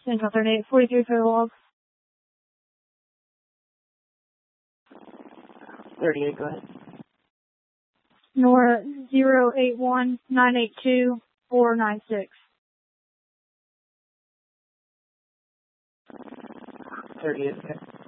Central 3843 for the log. 38, go ahead. Nora 081-982-496. 38, okay.